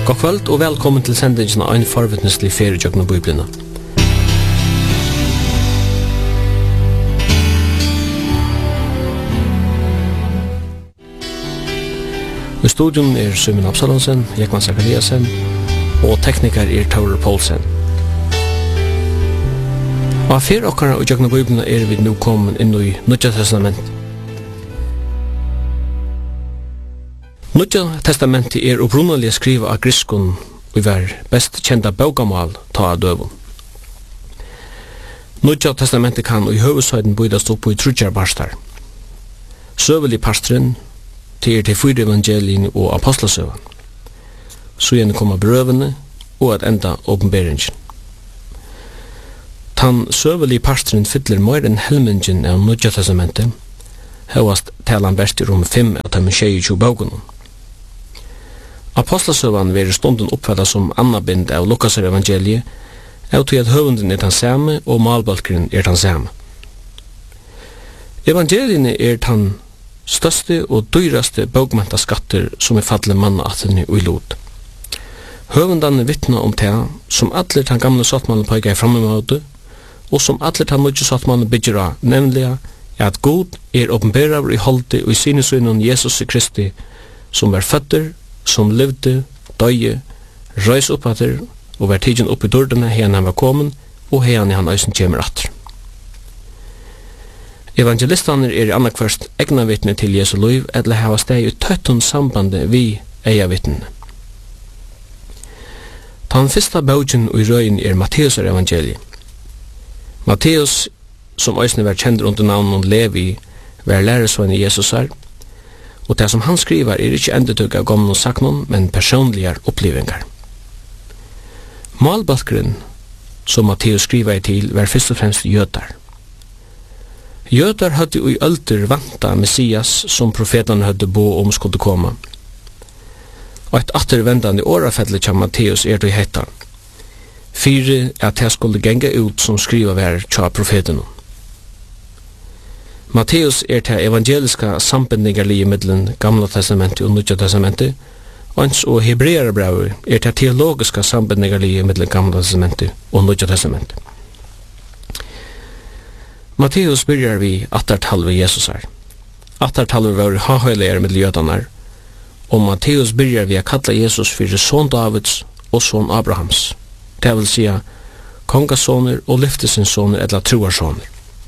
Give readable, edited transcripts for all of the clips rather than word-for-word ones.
God kvöld og velkommen til sendingen av en forvittneslig ferie gjennom Bibelen. I studion Simon Absalonsen, Jekman Zakariasen og tekniker Tore Poulsen. Og for okkara og gjennom Bibelen vi nå kommet inn i Nødja Testament. Nødja Testamentet opprinnelig skrivet av griskon og var best kjenta baugamal ta av døvun. Nødja Testamentet kan i høvesøyden bøydast opp i trudjar barstar. Søvelig pastren til fyra evangelien og apostlasøven. Så gjerne kommer brøvene og at enda åpenberingen. Tan søvelig pastren fyller mer enn helmingen av Nødja Testamentet, høvast talan best i rom 5 av dem 22 baugunum. Apostlasøvan vil stunden oppfatta som anna bind av Lukas evangeliet, av til at høvunden den samme og malbalkeren den samme. Evangeliene den største og dyraste bogmenta skatter som fallet manna atene og i lot. Høvundane vittna om det som alle den gamle sattmannen peikar framåt, og som alle den nødje sattmannen bygger av, nemlig at God åpenberar i holdet og i sinesønnen Jesus Kristi, som føtter, som levde, døye, røys opp atter, og var tidgen opp i dørdene her han var kommet, og her han øysen kjemer atter. Evangelistene i annakvørst egna vittne til Jesu liv, eller hava steg i tøttun sambandet vi eia vittnene. Den første baugen i røyen Matteus evangeliet. Matteus, som øysen var kjent under navnet Levi, var læresvann i Jesus her, og det som han skriver ikke endetøk av gamle saknon, men personlige opplivingar. Malbalkeren, som Matteus skriver til, var først og fremst jøder. Jøder hadde i ølter vanta Messias, som profetene hadde bo om skulle komme. Og et attervendande årafellet til Matteus det hetta. Fire at det skulle genge ut som skriver var til profetene. Matteus til evangeliska sambindingarlige middelen Gamla Testamentet og Nødja Testamentet, og Hebreerbrevet til teologiska sambindingarlige middelen Gamla Testamentet og Nødja Testamentet. Matteus byrjar vi attartalve Jesus her. Attartalve var hahøyleir middel jødanar, og Matteus byrjar vi a kalla Jesus fyrir son Davids og son Abrahams. Det vil sija kongasoner og lyftesinssoner eller troarsoner.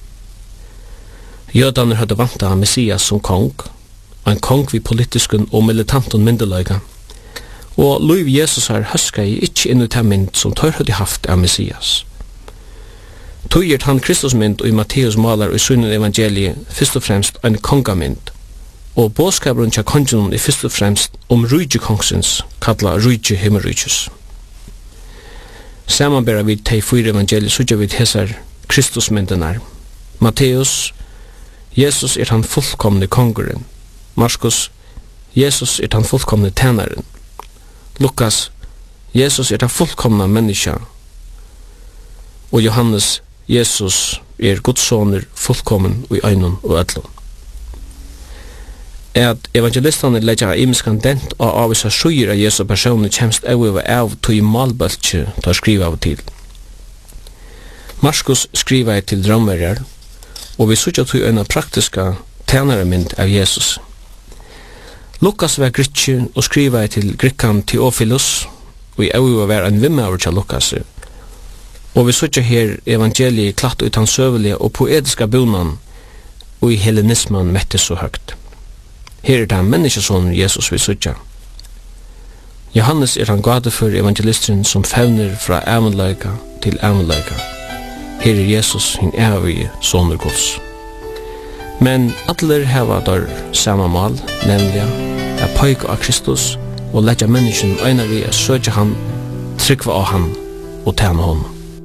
Jødaner hadde vanta Messias som kong, en kong vi politiskun og militanton myndeløyga, og Luiv Jesus har høska i ikkje inn ut den mynd som tør hadde haft av Messias. Tøyert han Kristusmynd og i Matteus malar i sunnen evangeliet fyrst og fremst en kongamynd, og båskaberen til kongen er fyrst og fremst rujtje kongsens, kalla rujtje himmelrujtjes. Samanbæra vi tei 4 evangeliet sutja vi hesar Kristusmyndenar. Matteus, Jesus han fullkomne kongeren. Markus, Jesus han fullkomne tænaren. Lukas, Jesus den fullkomna menneska. Og Johannes, Jesus Guds soner fullkommen og i øynun og ødlun. At evangelistane leggja imiskan dent og avvisa sjøyr av Jesu personer kjemst av tog malbøltje til å skrive av til. Markus skriver til drømverjar, og vi sutja tog en praktiska tænaremynd av Jesus. Lukas var gritje og skriva til grikkan Theophilus, og i var var en vimmaver til Lukas. Og vi sutja her evangeliet klatt ut hans søvelige og poetiska bunan, og i hellenisman mette så høgt. Her det menneskesonen Jesus vi sutja. Johannes han gade for evangelisteren som fevner fra ævenløyga til ævenløyga. Her Jesus hin evige soner Guds. Men atler heva der samme mal, nemlig a pøyka av Kristus og letja mennesken øyna vi a søkja han, trykva av han og tæna hon.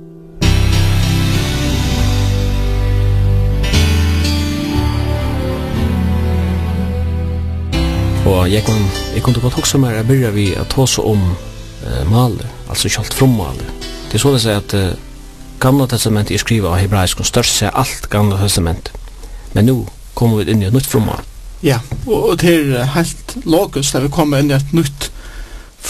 Og jeg kunne godt hoksa meg at byrja vi a tåse om maler, altså kjalt frommaler. Det så det seg at Gamla Testamentet skrivet av hebraisk og størst seg alt Gamla Testamentet. Men nu kommer vi inn i et nytt frommal. Ja, og det helt logisk at vi kommer inn i et nytt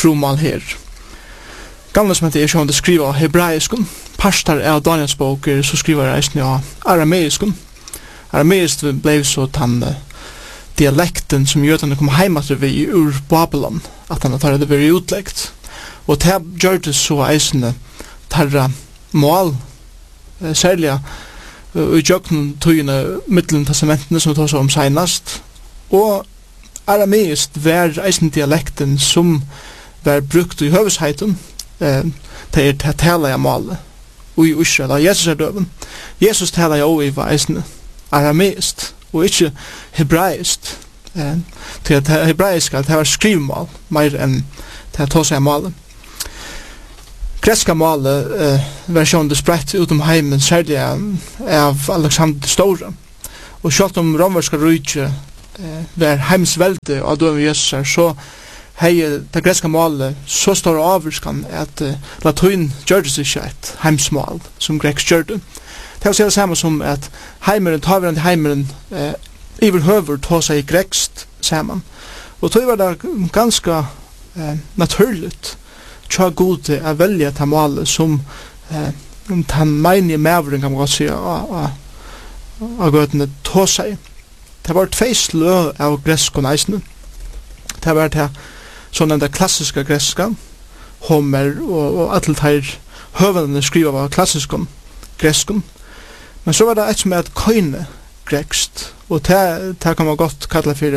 frumal her. Gamla som heter som det skriver av hebraiskun. Pastor av Daniels bok så skriver reisende av arameiskun. Arameisk blev så tann dialekten som jødene kom heim at vi ur Babylon, at han tar det vært utlegt. Og det gjør det så eisende tarra mål, særlig i jøkken tøyene middelen testamentene som tar seg om seinast. Og arameisk var eisende dialekten som var brukt i høvesheiten til å tale av målet. Og i Israel, da Jesus døven. Jesus taler jo i eisende arameisk, og ikke hebraisk. Til at hebraisk det var skrivmål, mer enn til å ta seg av målet. Greska målet versjonen det spredt utom heimen, særlig av Alexander det Store. Og selv om romerska rydtje var heimsvelde av døven Jesus, så hei det greska målet så stor avvurskan at latin gjør det ikke et heimsmål som greks gjør det. Det er det samme som at heimeren, taverande heimeren, iverhøver ta seg grekst saman. Og tog var det ganske naturligt tja gode å velge til målet som den menige mæveren kan man godt si av gøtene ta seg. Det var tvei slø av gresk og neisene. Det var det sånn den klassiske greska, Homer og alle her høvendene skriver av klassisk greskon. Men så var det et som er et køyne grekst, og det kan man godt kalla for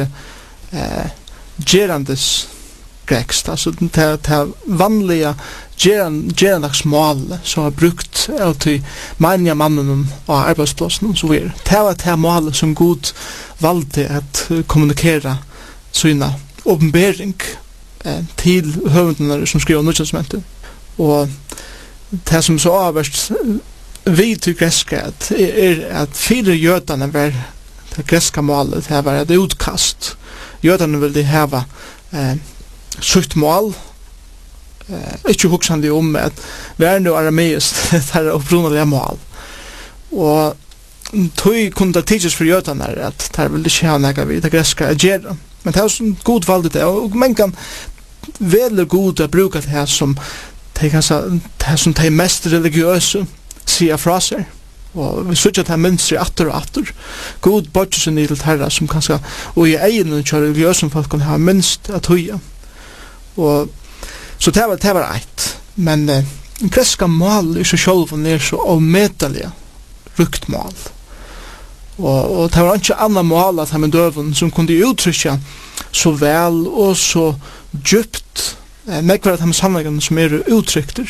gerandes grekst, altså det vanlige gerandagsmålet som var brukt av til mange mannen og arbeidsplassen, så videre. Det var det målet som Gud valgte at kommunikere sina åpenbering til høvendene som skriver Nytestamentet. Og det som så avverst vi til greska at fire jødene var det greska målet, det var et utkast. Jødene ville hava sutt mål, ikke huksande om at vi er nå arameisk, det er opprunnelig mål. Og tog kunne det tidses for jødene at det ville ikke ha nega vi det greska agera. Men det er også god valgt det, og man kan veldig god å bruke det her som de mest religiøse sier fra seg. Og vi synes at det mønster atter og atter. God bodger seg ned til herre som kanskje, og i egen kjør religiøse folk kan ha minst at høye. Og så det var eit. Men greska mål i seg selv er så avmedelige rukt mål. Og det var ikke annet mål at han døven som kunne uttrykke så vel og så djupt nekvar at han sannleggen som er uttrykter.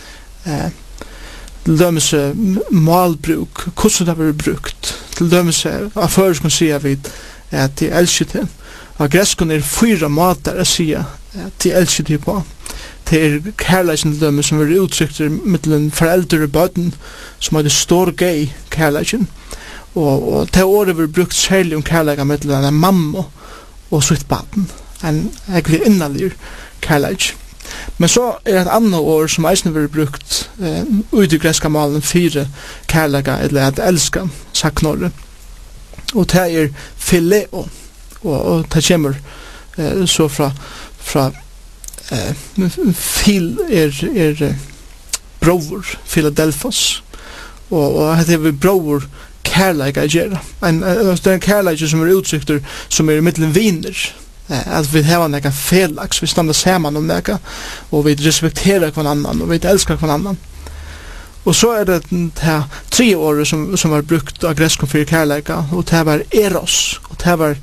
Til dømes målbruk, hvordan det var brukt. Til dømes av før skal si at de elsker til. Av greskene er 4 måter å si at de elsker til på. Det er kærleisen til dømes som er uttrykter mellom foreldre og bøten, som er det stor gay kærleisen. Og det året var brukt særlig om kærleisen mellom en mamma og sitt baden. En egentlig innalig kærleisen. Men så er et annet år som eisen vil brukt ut i greska malen 4 kærlega eller at elska saknåre. Og det er phileo. Og det kommer så fra fil er bror, Philadelphos. Og det er bror kærlega gjerra. Det er en kærlega som er uttrykt som er i middelen viner. At vi har neka felax, vi standa saman om neka, og vi respekterar kvann annan, og vi elskar kvann annan. Og så er det 3 år som var brukt av greskon fyrir kærleika, og det var eros, og det var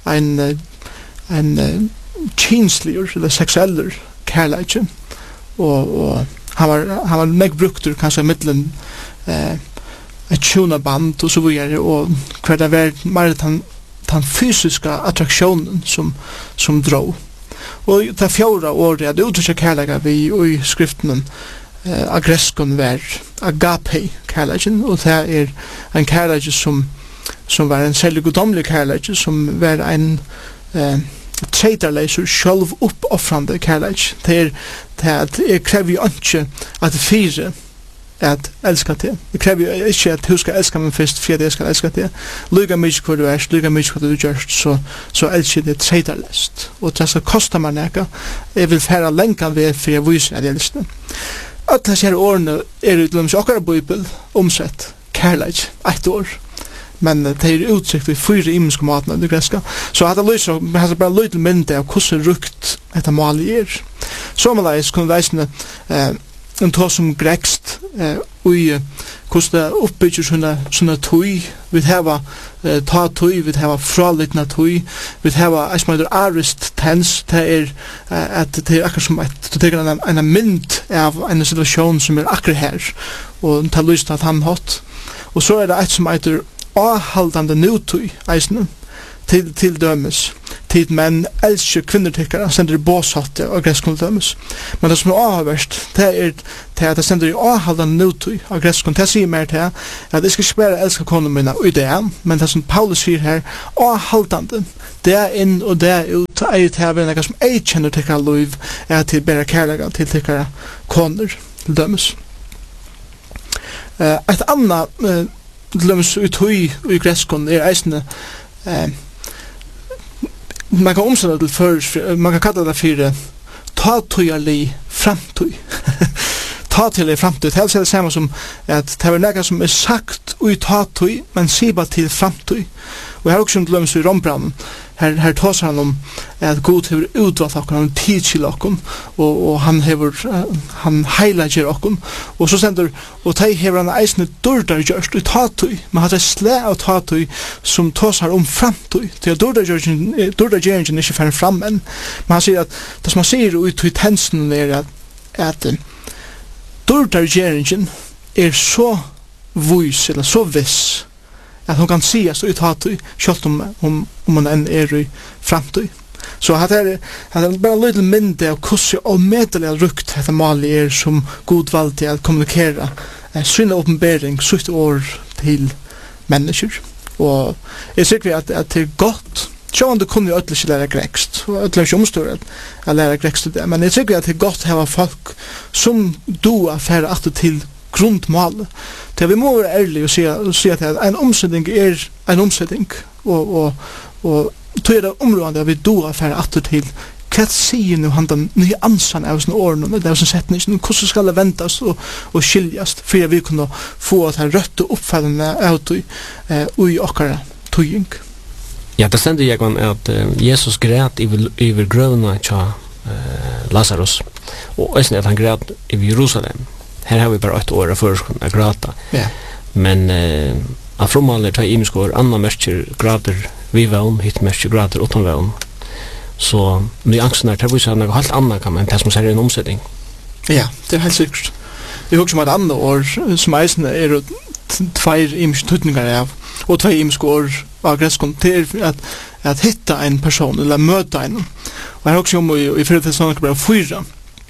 en kinsligur, eller seksueller kærleika, og han var meg bruktur kanskje i middelen et tjunaband og så videre, og hver det var mer den fysiska attraktionen som drog. Og det 4 året er det uttrykker kærleika vi i skriften av greskon var agape kærleiken, og det er en kærleik som var en særlig godomlig kærleik, som var en treitarleiser, sjølv oppoffrande kærleik. Det er krever jo ikke at 4 at elska til. Det krever jo ikke at du skal elska meg først, for at jeg skal elska til. Lyga mykje hva du er, lyga mykje hva du gjørst, så elsker det treidarlest. Og det skal kosta meg neka. Jeg vil færa lenka ved, for jeg viser at jeg elsker det. At disse her årene er utlømmes okkara bibel omsett kærleik, 1 år. Men det er uttrykt i 4 imenske matene i det greska. Så at det lyser, men det er bare lydel mynde av hvordan rukt etter malet er. Så med leis kunne leisene en tå som grekst ui hvordan det oppbygger sånne tøy. Vi heva ta tøy, vi heva fralitna tøy, vi heva eis som heter arist tens, det er at det er akkurat som du tenker en mynd av en situasjon som er akkurat her, og det er lyst at han hatt. Og så er det et som heter avhaldande nutøy, eisne, til dømes, tid menn elsker kvinnertykkere, sender i båsatte og greskund dømes. Men det som er avhverst, det er til at det sender i avhaldande nutøy av greskund. Det sier mer til at jeg skal ikke bare elske konen mine og ideen, men det som Paulus sier her, avhaldande, det er inn og det er ut, er til å være noe som jeg kjenner tykkere lov, er til bare kærlega til tykkere koner til dømes. Et annet dømes utøy i greskund er eisende man kan omsætta til først, man kan kalla det for tatøyarlig framtøy. Tatøyarlig framtøy, det er det samme som at det er nekka som er sagt ui tatøy, men siba til framtøy. Og her er også en gløms i Rombrannen, her tåser han om at God hever utvalgt okkur, han tidskil okkur, og han heilager okkur, og så sender, og teg hever han eisne dårdar gjørst i tatøy, men han er slæ av tatøy som tåser om framtøy, til at dårdar gjøringen ikke færre fram enn, men han sier at det som han sier ut i tensen er at dårdar gjøringen er så vis, eller så viss, at hon kan sies ut hatøy, selv om man enn er i framtøy. Så det er bare en liten mynde av hvordan og medelig rukt dette malet er som god valg til å kommunikere synne åpenbering sutt år til mennesker. Og jeg sikker at det er godt, så om det kunne jo ikke lære grekst, og ødelig ikke omståret å lære grekst til det, men jeg sikker at det er godt å ha folk som du er ferdig at til grundmålet. Det vi må være ærlige og si at en omsetning er en omsetning, og tog er det områdende vi doa for atter til hva sier nu han den nye ansan av sånne årene, det er sånn setning, hvordan skal det ventas og skiljast, for vi kunne få at her røtte oppfallende av tog ui okkara tøying. Ja, det stender jeg at Jesus græt iver grøvna tja Lazarus, og også at han græt iver Jerusalem. Her har vi bare 8 år før å gråta. Yeah. Men av frommaler tar imenskår, anna merker grader vi vevn, hitt merker grader utan vevn. Så nyansene tar vi seg noe helt annet enn det som ser en omsetning. Ja, det er helt sikkert. Jeg husker om et annet år som eisene er 2 imenske tøtninger av, og 2 imenske år av gresskon til at hitta en person, eller møte en. Og jeg husker om i 4.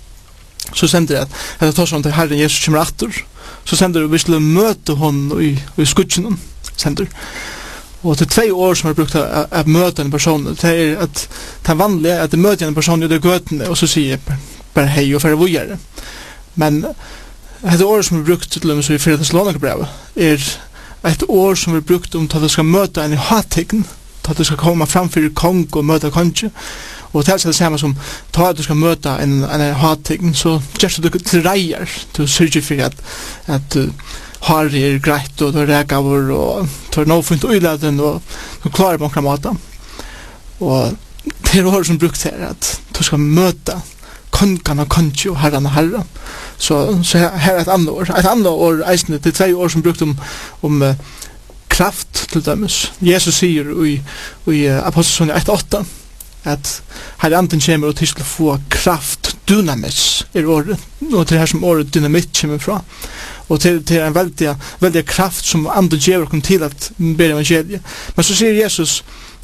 Så sender jeg at jeg tar sånn til Herren Jesus kommer atter, så sender jeg vi skulle møte hon i skutsen, sender. Og til 2 år som jeg brukt å møte en person, det er at det er vanlig at jeg møter en person i det gøtene, og så sier jeg bare hei og færre vågjere. Men et år som jeg brukt til å i 4. Thessalonikerbrevet er et år som vi brukt om at jeg skal møte en i hattiggen, at jeg skal komme framfor kong og møte konge. Og det er det samme som at du skal møte en hattiggen, så gjør du til reier, du sørger for at du har er greit, og du har regaver, og du har noe funnet uileden, og du klarer på noen måte. Og det er året som brukt her, at du skal møte kongen og konge og herren og herren. Så her er et annet år. Et annet år, eisende, det er 2 år som brukt om kraft til dømes. Jesus sier i Apostelsson 1:8 at her anden kommer og til å få kraft, dynamis er året, og til her som året dynamitt kommer fra. Og til en veldig kraft som anden gjør oss til at ber evangeliet. Men så sier Jesus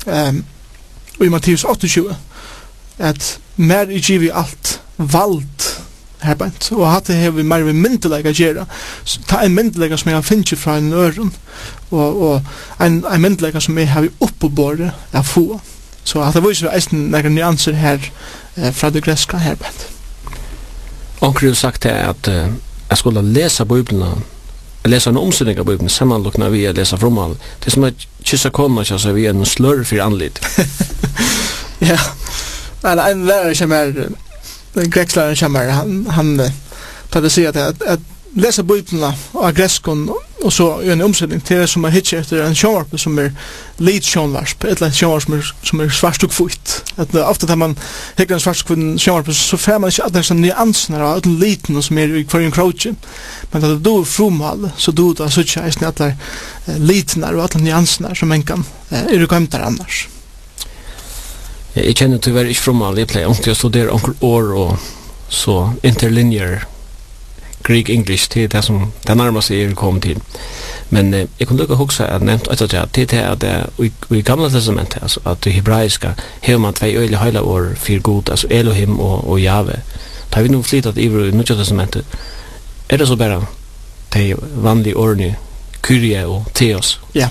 i Matteus 28 at mer i giv i alt vald herbeint, og hatt det vi mer vi myndelega gjøre. Ta en myndelega som jeg har finnet fra en øren, og en myndelega som jeg har oppe på båret av få. Så at det viser eisen noen nyanser her fra det greska herbeint. Onkel har sagt at jag skulle läsa Bibeln, läsa en omsynning av Bibeln, sammanlukna via läsa fromal. Det är som att kyssa konna så via en slurr för anlit. Ja, en lärare kommer, en grekslärare kommer, han tar det sig att läsa Bibeln av grekskon och så en omsynning till det som man hittar efter en sjönvarp som lite sjönvarp, ett sjönvarp som svart och fort. Att ofta när man hittar en svart och sjönvarp så får man inte att det är nyanserna av ett liten som är i kvarjen crouchen. Men att det är frumal så då det så att jag alla litna och alla nyanserna som man kan är det glömt annars. Jag känner tyvärr inte frumal, jag plejer inte att studera onkel år och så interlinear Greek English till det som det närmaste är kom till. Men jag kunde också att nämnt att det är det i gamla testamentet alltså att det hebreiska har man två öliga hela år för god alltså Elohim och Jave. Tar vi nu flitat i Nya testamentet. Är det så bara det vanliga orden Kyrie och Theos? Ja.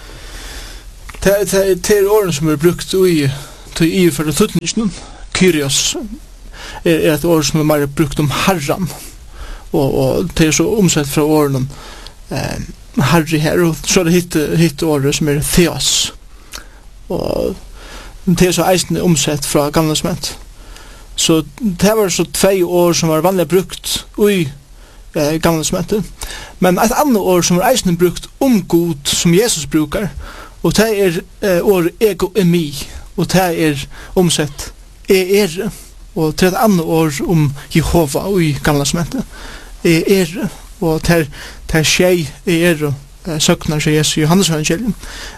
Det är orden som är brukt i för det tutningen. Kyrios är ett ord som är brukt om Herran. Och det är så omsett från orden Harry här och så det hit ordet som är Theos. Och det är så eisen omsett från gamla testamentet. Så det var så 2 år som var vanligt brukt i gamla testamentet. Men ett annat ord som var eisen brukt God som Jesus brukar och det är ord ego emi och det är omsett och det är ett annat ord om Jehova i gamla testamentet. Og ter tjej söknar sig Jesus Johannes evangelium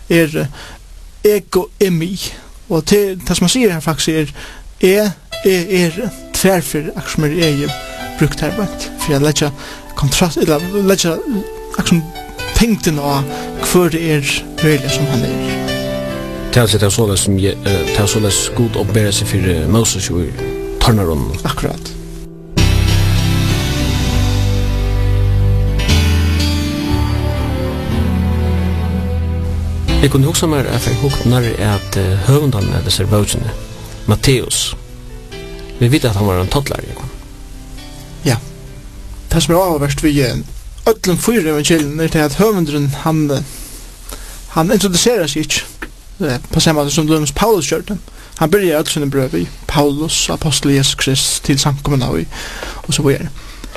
ego emi og det som man säger här faktiskt tvärför som är brukt här för att lägga kontrast eller lägga tänkten av hur det är som han är. Det är så som det är så god att bära sig för Moses och Tornaron. Akkurat. Jag kunde också mer att jag huknar att hövundan är dessa bötjene, Matteus. Vi vet att han var en tottlare. Ja. Det som är avvärst vid ödlen 4 evangelien är att hövundren han introducerar sig inte på samma sätt som Lunds Paulus gjorde. Han börjar ödlen sina bröv i Paulus, apostel Jesus Krist till samkomna och så vidare.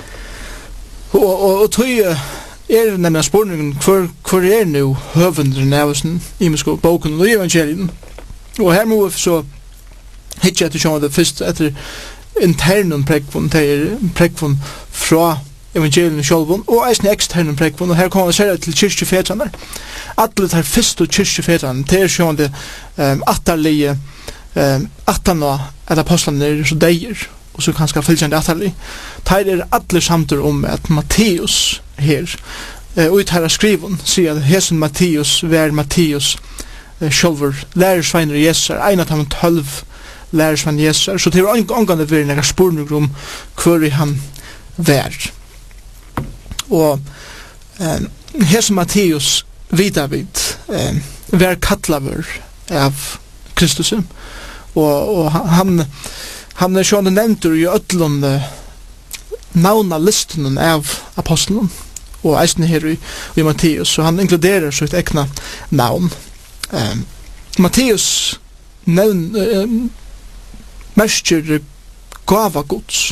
Och tog nämligen spårningen hver nu hövundren av oss i boken og evangelien. Og her må vi så hitje etter sjån det først etter internen prekvun, det er prekvun fra evangelien sjølvun, og eisne eksternen prekvun, og her kommer vi sér til kyrkjefetrene. Alle tar først og kyrkjefetrene, det er sjån det atterlige, atterna at apostlene er så deier, og så kanskje fylkjende atterlige. Det alle samtur om at Matteus her og ut her skriven sier at hesen Matteus var Matteus sjølver lærersveiner Jesus ein av de 12 lærersveiner Jesus så det var angående vi en spurning om hvor han var og hesen Matteus David var kattlaver av Kristus og han er sånn nevnt i ødlån navna listen av apostelen og eisen her i Matteus, så han inkluderer sitt egna navn. Matteus merker gava Guds.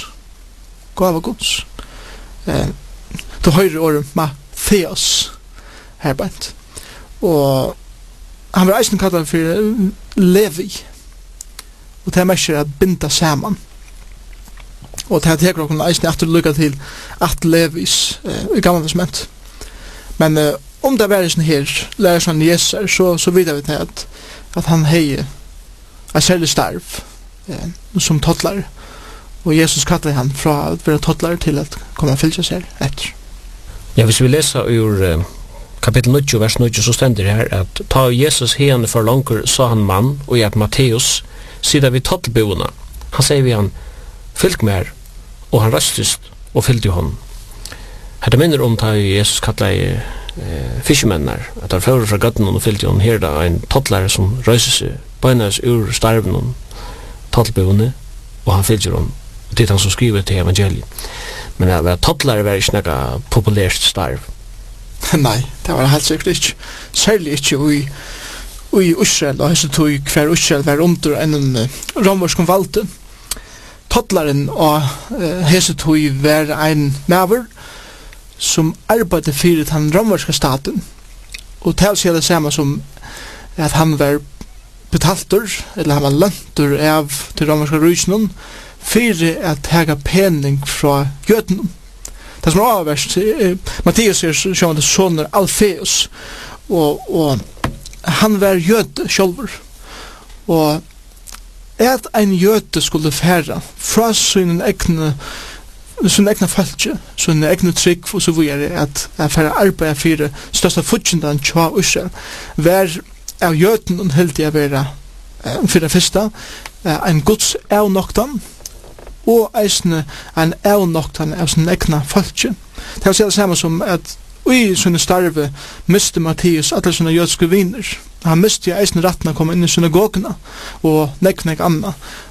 Du høyrer året Matteus herbeint. Og han var eisen kallet for Levi. Og det merker at binda saman. Og det teker okkur eisne at lukka til at Levis i gamla testament. Men om det var sånn her lærersvann Jesus så vidar vi til at han hei er særlig starv som tottlar og Jesus kallar han fra at være tottlar til at komme og fylse seg etter. Ja, hvis vi leser ur kapitel 9, vers 9, så stender det her at ta Jesus hene for langer, sa han mann, og i at Matteus sida vi tottelboene. Han sier vi han, fylg med og han røstest og fyllde honom. Hette minner om ta Jesus kallar fiskemennar, at han fører fra gatten og fyllde honom her da en tottlare som røyser seg, bøynes ur starven og tottelboene, og han fyllde honom Det är han som skriver till evangeliet. Men det var tottlare var ikke noe populært starv. Nei, det var helt sikkert ikke. Særlig ikke i Israel, og hese tog hver Israel var under en romversk valgte. Tottlaren og hese tog var en maver som arbeidde for den romverska staten. Og til seg det samme som at han var betaltur, eller han var løntur av til romverska rysnum, for at hega pening fra jøden. Det som er avverst, Matteus er sjående soner Alfeus, og han var jøde sjálfur. Og at ein jøde skulle færa fra sin egna falske, sin egna trygg, og så videre, at færa arbeid for største futsindan tja Israel, var av jøden og heldig å være for det første, en Guds avnoktan, og eisne en avnoktan av sin egna falske. Det var det samme som at i sinne starve miste Matteus alle sine jødiske viner. Han miste eisne rattene å komme inn i synagogene og nekne anna.